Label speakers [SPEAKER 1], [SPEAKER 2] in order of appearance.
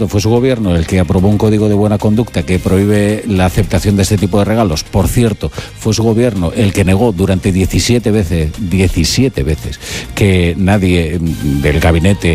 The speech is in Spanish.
[SPEAKER 1] cierto, fue su gobierno el que aprobó un código de buena conducta que prohíbe la aceptación de este tipo de regalos. Por cierto, fue su gobierno el que negó durante 17 veces, que nadie del gabinete